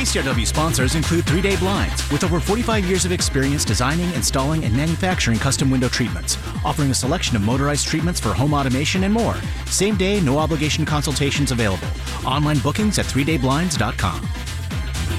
CRW sponsors include 3 Day Blinds, with over 45 years of experience designing, installing, and manufacturing custom window treatments, offering a selection of motorized treatments for home automation and more. Same day, no obligation consultations available. Online bookings at 3dayblinds.com.